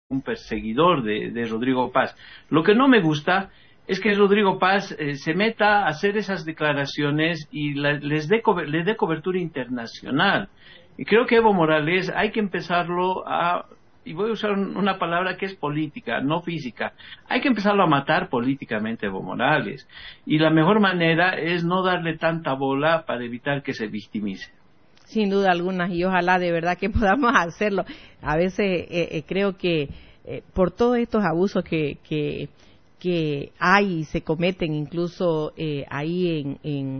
un perseguidor de Rodrigo Paz. Lo que no me gusta es que Rodrigo Paz se meta a hacer esas declaraciones y les dé cobertura internacional. Y creo que Evo Morales hay que empezarlo y voy a usar una palabra que es política, no física, hay que empezarlo a matar políticamente a Evo Morales. Y la mejor manera es no darle tanta bola para evitar que se victimice. Sin duda alguna, y ojalá de verdad que podamos hacerlo. A veces creo que por todos estos abusos que hay y se cometen incluso ahí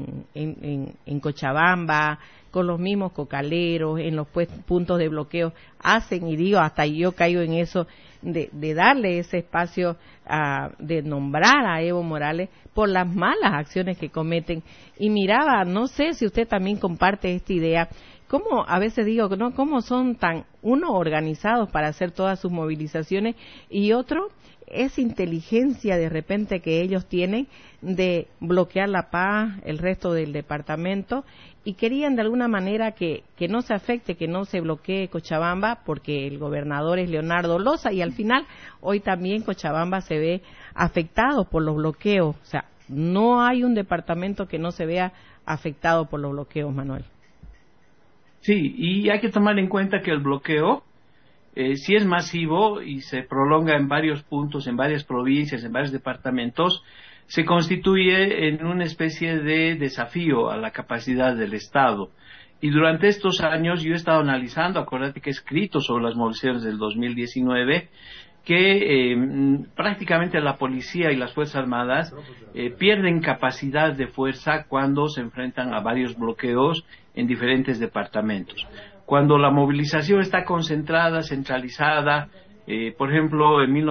en Cochabamba, con los mismos cocaleros, en los puntos de bloqueo, hacen, y digo, hasta yo caigo en eso, de darle ese espacio, de nombrar a Evo Morales por las malas acciones que cometen. Y miraba, no sé si usted también comparte esta idea, cómo a veces digo, ¿no? Cómo son tan, uno, organizados para hacer todas sus movilizaciones, y otro, esa inteligencia de repente que ellos tienen de bloquear La Paz, el resto del departamento, y querían de alguna manera que no se afecte, que no se bloquee Cochabamba, porque el gobernador es Leonardo Loza, y al final hoy también Cochabamba se ve afectado por los bloqueos. O sea, no hay un departamento que no se vea afectado por los bloqueos, Manuel. Sí, y hay que tomar en cuenta que el bloqueo, si es masivo y se prolonga en varios puntos, en varias provincias, en varios departamentos, se constituye en una especie de desafío a la capacidad del Estado. Y durante estos años yo he estado analizando, acuérdate que he escrito sobre las movilizaciones del 2019, que prácticamente la policía y las Fuerzas Armadas pierden capacidad de fuerza cuando se enfrentan a varios bloqueos en diferentes departamentos. Cuando la movilización está concentrada, centralizada, por ejemplo, en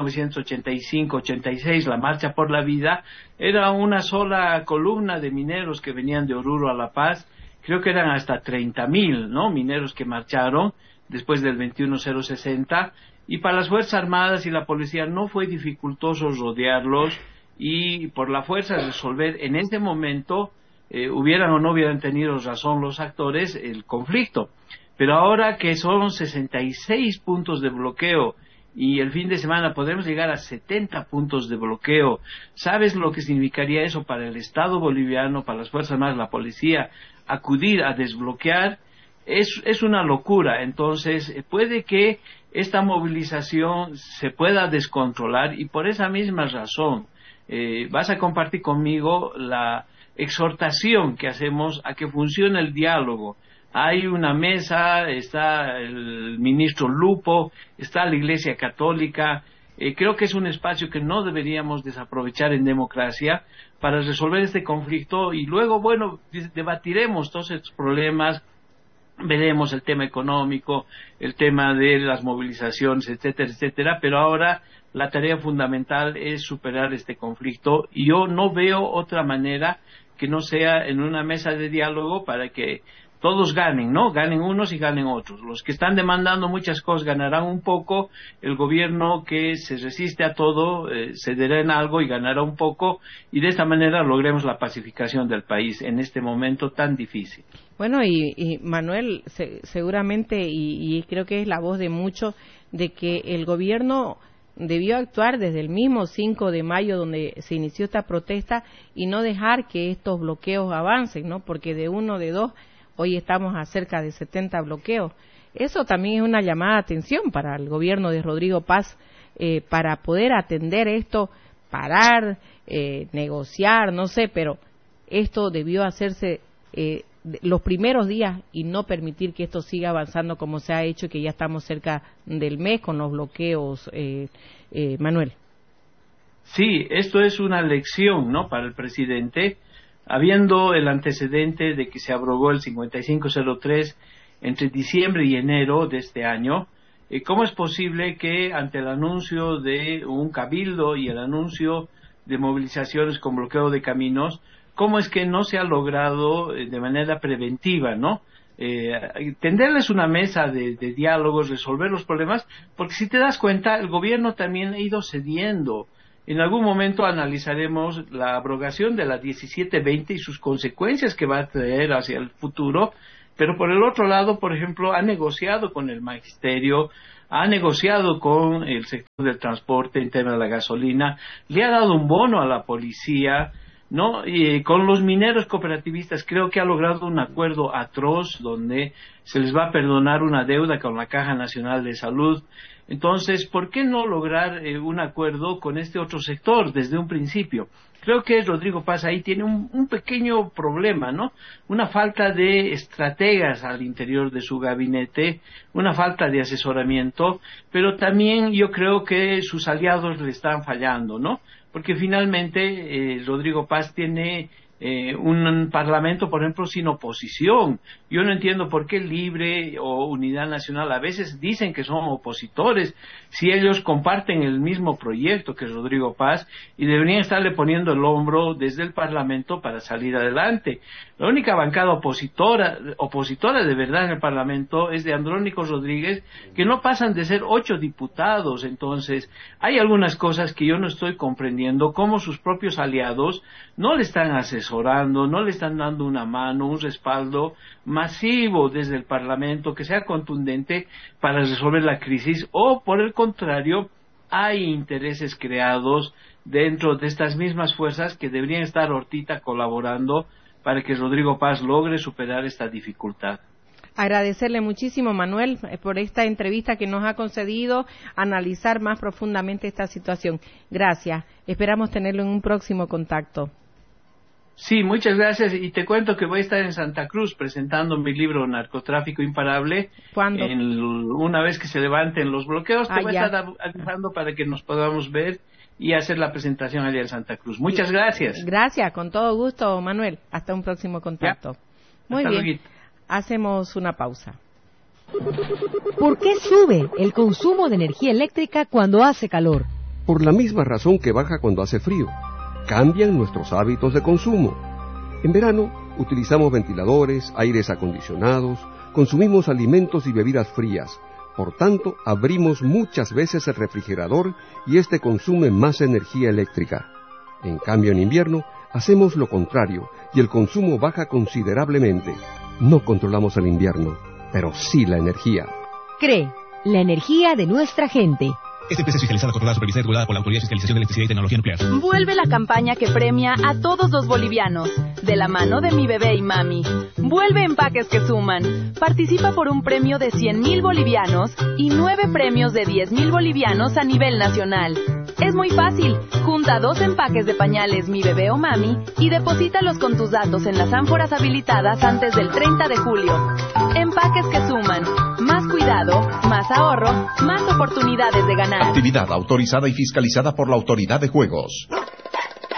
1985-86, la Marcha por la Vida, era una sola columna de mineros que venían de Oruro a La Paz. Creo que eran hasta 30,000, ¿no?, mineros que marcharon después del 21-060, y para las Fuerzas Armadas y la policía no fue dificultoso rodearlos y por la fuerza resolver en ese momento, hubieran o no hubieran tenido razón los actores, el conflicto. Pero ahora que son 66 puntos de bloqueo y el fin de semana podemos llegar a 70 puntos de bloqueo, ¿sabes lo que significaría eso para el Estado boliviano, para las Fuerzas Armadas, la policía, acudir a desbloquear? Es una locura. Entonces, puede que esta movilización se pueda descontrolar, y por esa misma razón vas a compartir conmigo la exhortación que hacemos a que funcione el diálogo. Hay una mesa, está el ministro Lupo, está la Iglesia Católica. Creo que es un espacio que no deberíamos desaprovechar en democracia para resolver este conflicto, y luego, bueno, debatiremos todos estos problemas, veremos el tema económico, el tema de las movilizaciones, etcétera, etcétera, pero ahora la tarea fundamental es superar este conflicto, y yo no veo otra manera que no sea en una mesa de diálogo para que todos ganen, ¿no? Ganen unos y ganen otros. Los que están demandando muchas cosas ganarán un poco, el gobierno que se resiste a todo cederá en algo y ganará un poco, y de esta manera logremos la pacificación del país en este momento tan difícil. Bueno, y Manuel, seguramente, y creo que es la voz de muchos, de que el gobierno debió actuar desde el mismo 5 de mayo donde se inició esta protesta y no dejar que estos bloqueos avancen, ¿no? Porque de uno, de dos, hoy estamos a cerca de 70 bloqueos. Eso también es una llamada de atención para el gobierno de Rodrigo Paz, para poder atender esto, parar, negociar, no sé, pero esto debió hacerse los primeros días y no permitir que esto siga avanzando como se ha hecho, que ya estamos cerca del mes con los bloqueos, Manuel. Sí, esto es una lección, ¿no?, para el presidente, habiendo el antecedente de que se abrogó el 5503 entre diciembre y enero de este año. ¿Cómo es posible que ante el anuncio de un cabildo y el anuncio de movilizaciones con bloqueo de caminos, cómo es que no se ha logrado de manera preventiva, ¿no?, tenderles una mesa de diálogos, resolver los problemas? Porque si te das cuenta, el gobierno también ha ido cediendo. En algún momento analizaremos la abrogación de la 1720 y sus consecuencias que va a traer hacia el futuro, pero por el otro lado, por ejemplo, ha negociado con el magisterio, ha negociado con el sector del transporte en tema de la gasolina, le ha dado un bono a la policía, ¿no? Y con los mineros cooperativistas creo que ha logrado un acuerdo atroz donde se les va a perdonar una deuda con la Caja Nacional de Salud. Entonces, ¿por qué no lograr un acuerdo con este otro sector desde un principio? Creo que Rodrigo Paz ahí tiene un pequeño problema, ¿no? Una falta de estrategas al interior de su gabinete, una falta de asesoramiento, pero también yo creo que sus aliados le están fallando, ¿no? Porque finalmente Rodrigo Paz tiene un parlamento, por ejemplo, sin oposición. Yo no entiendo por qué Libre o Unidad Nacional a veces dicen que son opositores si ellos comparten el mismo proyecto que Rodrigo Paz y deberían estarle poniendo el hombro desde el parlamento para salir adelante. La única bancada opositora de verdad en el parlamento es de Andrónico Rodríguez, que no pasan de ser 8 diputados. Entonces hay algunas cosas que yo no estoy comprendiendo, cómo sus propios aliados no le están asesorando, no le están dando una mano, un respaldo masivo desde el Parlamento que sea contundente para resolver la crisis, o por el contrario, hay intereses creados dentro de estas mismas fuerzas que deberían estar ahorita colaborando para que Rodrigo Paz logre superar esta dificultad. Agradecerle muchísimo, Manuel, por esta entrevista que nos ha concedido, analizar más profundamente esta situación. Gracias. Esperamos tenerlo en un próximo contacto. Sí, muchas gracias. Y te cuento que voy a estar en Santa Cruz presentando mi libro Narcotráfico Imparable. ¿Cuándo? Una vez que se levanten los bloqueos, te voy a estar avisando para que nos podamos ver y hacer la presentación allá en Santa Cruz. Muchas gracias. Gracias, con todo gusto, Manuel. Hasta un próximo contacto. Muy bien. Luego. Hacemos una pausa. ¿Por qué sube el consumo de energía eléctrica cuando hace calor? Por la misma razón que baja cuando hace frío. Cambian nuestros hábitos de consumo. En verano utilizamos ventiladores, aires acondicionados, consumimos alimentos y bebidas frías. Por tanto, abrimos muchas veces el refrigerador y este consume más energía eléctrica. En cambio, en invierno hacemos lo contrario y el consumo baja considerablemente. No controlamos el invierno, pero sí la energía. CRE, la energía de nuestra gente. Esta empresa es fiscalizada, controlada, supervisada y regulada por la Autoridad de Fiscalización de Electricidad y Tecnología Nuclear. Vuelve la campaña que premia a todos los bolivianos, de la mano de Mi Bebé y Mami. Vuelve Empaques que Suman. Participa por un premio de 100,000 bolivianos y 9 premios de 10,000 bolivianos a nivel nacional. Es muy fácil. Junta 2 empaques de pañales Mi Bebé o Mami y deposítalos con tus datos en las ánforas habilitadas antes del 30 de julio. Empaques que suman. Más cuidado, más ahorro, más oportunidades de ganar. Actividad autorizada y fiscalizada por la Autoridad de Juegos.